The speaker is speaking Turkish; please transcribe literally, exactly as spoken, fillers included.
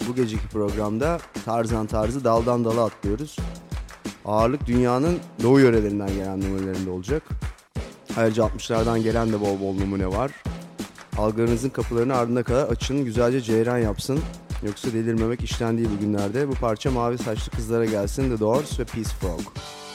bu geceki programda Tarzan tarzı daldan dala atlıyoruz. Ağırlık dünyanın doğu yörelerinden gelen numunelerinde olacak. Ayrıca altmışlardan gelen de bol bol numune var. Algılarınızın kapılarını ardına kadar açın, güzelce ceyran yapsın. Yoksa delirmemek işten değil bugünlerde. Bu parça mavi saçlı kızlara gelsin, The Doors ve Peace Frog.